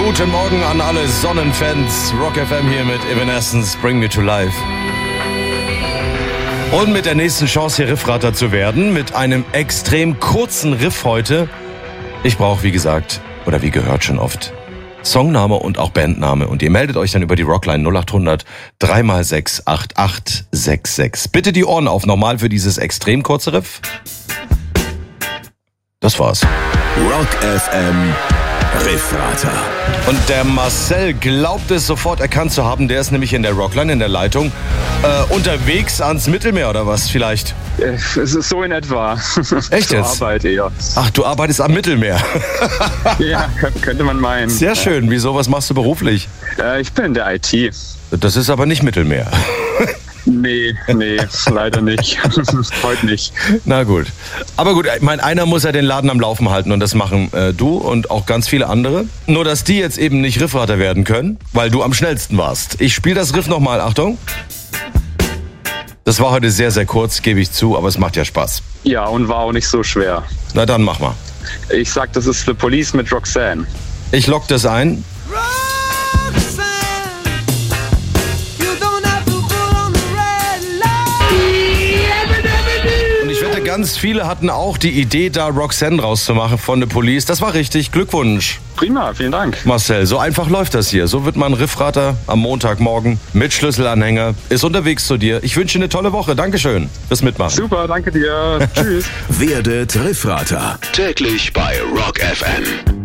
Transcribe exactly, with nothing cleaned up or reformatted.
Guten Morgen an alle Sonnenfans. Rock F M hier mit Evanescence, Bring Me to Life. Und mit der nächsten Chance, hier Riffrater zu werden, mit einem extrem kurzen Riff heute. Ich brauche, wie gesagt, oder wie gehört schon oft, Songname und auch Bandname. Und ihr meldet euch dann über die Rockline null acht hundert drei mal sechs acht acht sechs sechs. Bitte die Ohren auf nochmal für dieses extrem kurze Riff. Das war's. Rock F M Riffrater. Und der Marcel glaubt es sofort erkannt zu haben. Der ist nämlich in der Rockline, in der Leitung, äh, unterwegs ans Mittelmeer oder was vielleicht? Es ist so in etwa. Echt Zur jetzt? Arbeit eher. Ach, du arbeitest am Mittelmeer. Ja, könnte man meinen. Sehr schön. Wieso, was machst du beruflich? Äh, ich bin in der I T. Das ist aber nicht Mittelmeer. Nee, nee, leider nicht. Heute nicht. Na gut. Aber gut, ich meine, einer muss ja den Laden am Laufen halten und das machen äh, du und auch ganz viele andere. Nur, dass die jetzt eben nicht Riffrater werden können, weil du am schnellsten warst. Ich spiele das Riff nochmal, Achtung. Das war heute sehr, sehr kurz, gebe ich zu, aber es macht ja Spaß. Ja, und war auch nicht so schwer. Na dann, mach mal. Ich sag, das ist The Police mit Roxanne. Ich lock das ein. Ganz viele hatten auch die Idee, da Roxanne rauszumachen von The Police. Das war richtig. Glückwunsch. Prima, vielen Dank. Marcel, so einfach läuft das hier. So wird man Riffrater am Montagmorgen mit Schlüsselanhänger. Ist unterwegs zu dir. Ich wünsche dir eine tolle Woche. Dankeschön fürs Mitmachen. Super, danke dir. Tschüss. Werdet Riffrater. Täglich bei Rock F M.